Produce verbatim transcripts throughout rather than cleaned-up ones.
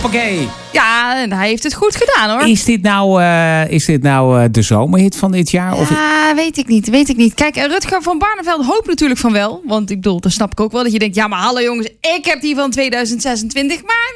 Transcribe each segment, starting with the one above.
Hoppakee. Ja, en hij heeft het goed gedaan hoor. Is dit nou, uh, is dit nou uh, de zomerhit van dit jaar? Ja, of... weet ik niet, weet ik niet. Kijk, Rutger van Barneveld hoopt natuurlijk van wel. Want ik bedoel, dat snap ik ook wel. Dat je denkt, ja maar hallo jongens, ik heb die van tweeduizend zesentwintig. Maar...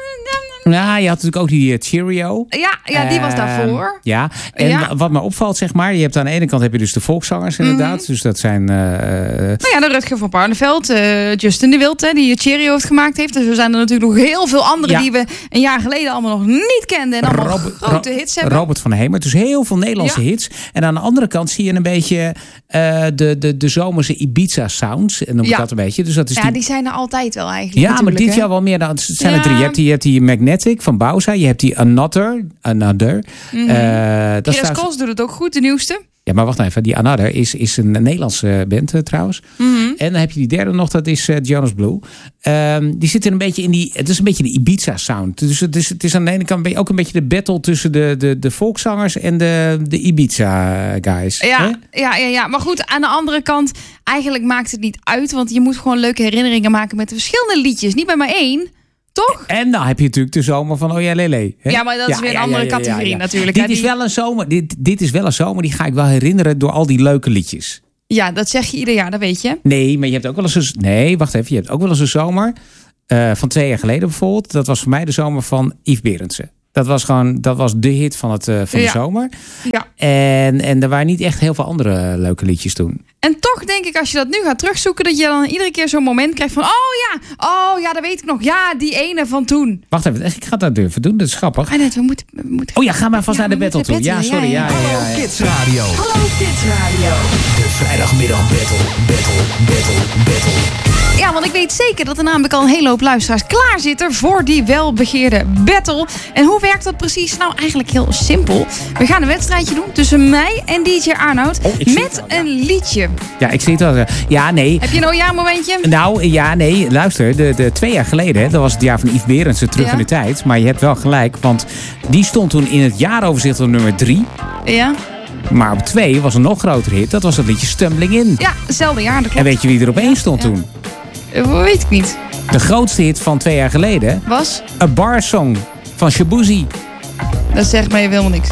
Nou, je had natuurlijk ook die uh, Cheerio. Ja, ja, die was uh, daarvoor. Ja, en ja. wat me opvalt, zeg maar, je hebt aan de ene kant heb je dus de volkszangers inderdaad. Mm-hmm. Dus dat zijn... Uh, nou ja, de Rutger van Barneveld, uh, Justin de Wild, hè, die Cheerio heeft gemaakt heeft. Dus er zijn er natuurlijk nog heel veel andere ja. die we een jaar geleden allemaal nog niet kenden. En allemaal Robert, grote hits hebben. Robert van Hemert, dus heel veel Nederlandse ja. hits. En aan de andere kant zie je een beetje uh, de, de, de zomerse Ibiza sounds. En noem ik ja. dat een beetje. Dus dat is ja, die... die zijn er altijd wel eigenlijk. Ja, maar dit jaar wel meer. Het zijn ja. er drie. Je hebt die, je hebt die Magnetic van Bauza. Je hebt die Another. Another. Mm-hmm. Uh, Chris Kos doet het ook goed, de nieuwste. Ja, maar wacht even. Die Another is, is een Nederlandse band uh, trouwens. Mm-hmm. En dan heb je die derde nog, dat is uh, Jonas Blue. Um, die zit er een beetje in die... Het is een beetje de Ibiza sound. Dus het is, het is aan de ene kant ook een beetje de battle tussen de, de, de volkszangers en de, de Ibiza guys. Ja, ja, ja, ja, maar goed, aan de andere kant, eigenlijk maakt het niet uit. Want je moet gewoon leuke herinneringen maken met de verschillende liedjes. Niet bij maar één. Toch? En dan heb je natuurlijk de zomer van Oh ja Lele. Hè? Ja, maar dat is ja, weer een ja, andere ja, ja, categorie ja, ja. natuurlijk. Dit hè, is die... wel een zomer. Dit, dit is wel een zomer, die ga ik wel herinneren door al die leuke liedjes. Ja, dat zeg je ieder jaar, dat weet je. Nee, maar je hebt ook wel eens een... Nee, wacht even. Je hebt ook wel eens een zomer uh, van twee jaar geleden bijvoorbeeld. Dat was voor mij de zomer van Yves Berendsen. Dat was gewoon, dat was de hit van, het, uh, van ja. de zomer. Ja. En, en er waren niet echt heel veel andere leuke liedjes toen. En toch denk ik, als je dat nu gaat terugzoeken, dat je dan iedere keer zo'n moment krijgt van, oh ja, oh ja, dat weet ik nog. Ja, die ene van toen. Wacht even, ik ga dat durven doen. Dat is grappig. Ah, net, we moeten, we moeten... Oh ja, ga maar vast ja, naar de battle toe. Battle, ja, sorry. Ja, ja, ja, ja, ja. Hallo Kids Radio. Hallo Kids Radio. De vrijdagmiddag battle, battle, battle, battle. Ja, want ik weet zeker dat er namelijk al een hele hoop luisteraars klaar zitten voor die welbegeerde battle. En hoe werkt dat precies? Nou, eigenlijk heel simpel. We gaan een wedstrijdje doen tussen mij en D J Arnoud oh, met een liedje. Ja, ik zie het wel. Ja, nee. Heb je nou een ja momentje? Nou, ja, nee. Luister, de, de twee jaar geleden, hè, dat was het jaar van Yves Berendsen, terug ja. in de tijd. Maar je hebt wel gelijk, want die stond toen in het jaaroverzicht op nummer drie. Ja. Maar op twee was een nog grotere hit. Dat was het liedje Stumbling In. Ja, hetzelfde jaar, dat klopt. En weet je wie er op één stond ja. toen? Uh, weet ik niet. De grootste hit van twee jaar geleden was? A Bar Song van Shabuzi. Dat zegt mij helemaal niks.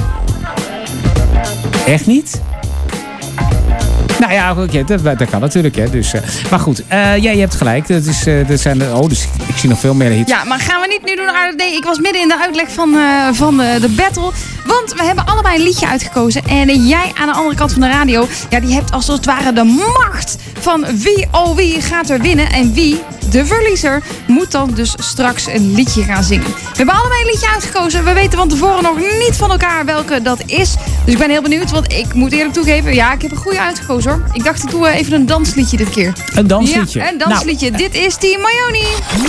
Echt niet? Nou ja, oké, dat, dat kan natuurlijk. Hè. Dus, uh, maar goed, uh, ja, je hebt gelijk. Dat is, uh, dat zijn de, oh, dus ik zie nog veel meer hits. Ja, maar gaan we niet nu doen? Nee, ik was midden in de uitleg van, uh, van de, de battle. Want we hebben allebei een liedje uitgekozen. En jij aan de andere kant van de radio, ja, die hebt als het ware de macht van wie, oh wie gaat er winnen. En wie, de verliezer, moet dan dus straks een liedje gaan zingen. We hebben allebei een liedje uitgekozen. We weten van tevoren nog niet van elkaar welke dat is. Dus ik ben heel benieuwd, want ik moet eerlijk toegeven, ja, ik heb een goede uitgekozen hoor. Ik dacht, ik doe even een dansliedje dit keer. Een dansliedje? Ja, een dansliedje. Nou. Dit is Team Maioni.